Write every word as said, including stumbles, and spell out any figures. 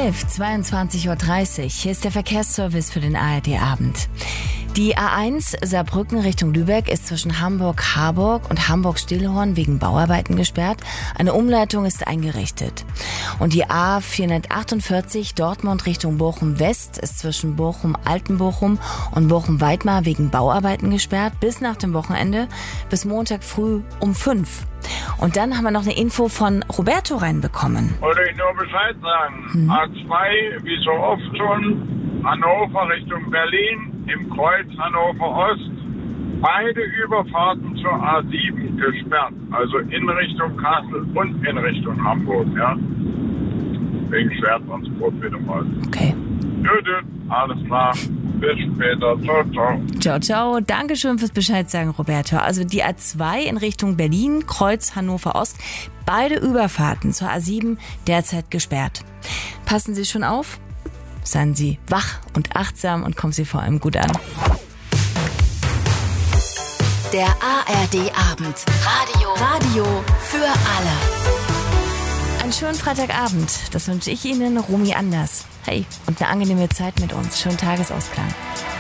elf, zweiundzwanzig Uhr dreißig. Hier ist der Verkehrsservice für den A R D-Abend. Die A eins Saarbrücken Richtung Lübeck ist zwischen Hamburg-Harburg und Hamburg-Stillhorn wegen Bauarbeiten gesperrt. Eine Umleitung ist eingerichtet. Und die A vierhundertachtundvierzig Dortmund Richtung Bochum-West ist zwischen Bochum-Altenbochum und Bochum-Weidmar wegen Bauarbeiten gesperrt bis nach dem Wochenende, bis Montag früh um fünf. Und dann haben wir noch eine Info von Roberto reinbekommen. Wollte ich nur Bescheid sagen. Hm. A zwei, wie so oft schon, Hannover Richtung Berlin, im Kreuz Hannover Ost. Beide Überfahrten zur A sieben gesperrt. Also in Richtung Kassel und in Richtung Hamburg, ja. Wegen Schwertransport bitte mal. Okay. Gut, alles klar. Bis später. Ciao, ciao. Ciao, ciao. Dankeschön fürs Bescheid sagen, Roberto. Also die A zwei in Richtung Berlin, Kreuz Hannover Ost. Beide Überfahrten zur A sieben derzeit gesperrt. Passen Sie schon auf? Seien Sie wach und achtsam und kommen Sie vor allem gut an. Der A R D-Abend. Radio. Radio für alle. Einen schönen Freitagabend. Das wünsche ich Ihnen, Romy Anders. Hey, und eine angenehme Zeit mit uns. Schönen Tagesausklang.